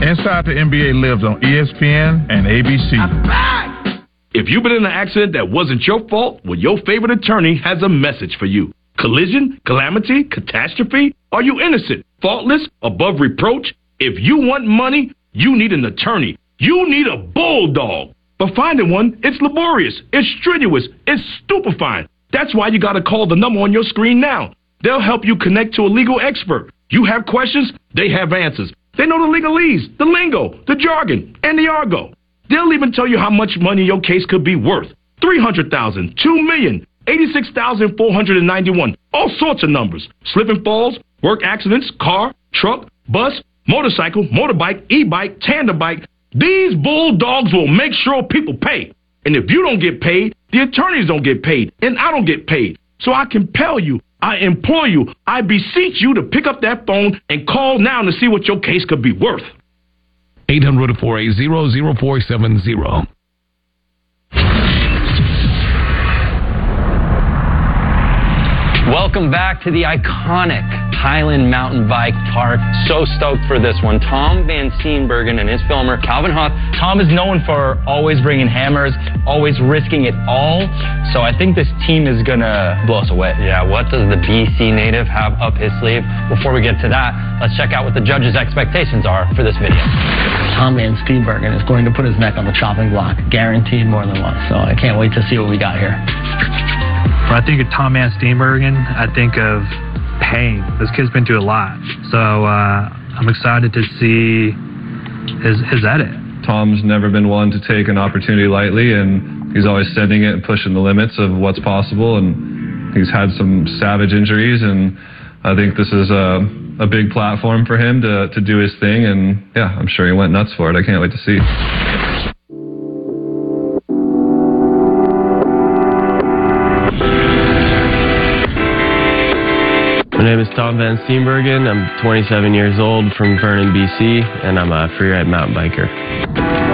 Inside the NBA lives on ESPN and ABC. If you've been in an accident that wasn't your fault, well, your favorite attorney has a message for you. Collision, calamity, catastrophe? Are you innocent, faultless, above reproach? If you want money, you need an attorney. You need a bulldog. But finding one, it's laborious, it's strenuous, it's stupefying. That's why you got to call the number on your screen now. They'll help you connect to a legal expert. You have questions, they have answers. They know the legalese, the lingo, the jargon, and the argot. They'll even tell you how much money your case could be worth. $300,000, $2 million, $86,491, all sorts of numbers. Slip and falls, work accidents, car, truck, bus, motorcycle, motorbike, e-bike, tandem bike. These bulldogs will make sure people pay. And if you don't get paid, the attorneys don't get paid, and I don't get paid. So I compel you, I implore you, I beseech you to pick up that phone and call now to see what your case could be worth. 800-480-0470. Welcome back to the iconic Highland Mountain Bike Park. So stoked for this one. Tom Van Steenbergen and his filmer, Calvin Hoth. Tom is known for always bringing hammers, always risking it all. So I think this team is going to blow us away. Yeah, what does the BC native have up his sleeve? Before we get to that, let's check out what the judges' expectations are for this video. Tom Van Steenbergen is going to put his neck on the chopping block, guaranteed more than once. So I can't wait to see what we got here. When I think of Tom Van Steenbergen, I think of pain. This kid's been through a lot. So I'm excited to see his edit. Tom's never been one to take an opportunity lightly, and he's always sending it and pushing the limits of what's possible, and he's had some savage injuries, and I think this is a big platform for him to do his thing, and yeah, I'm sure he went nuts for it. I can't wait to see. My name is Tom Van Steenbergen. I'm 27 years old from Vernon, BC, and I'm a freeride mountain biker.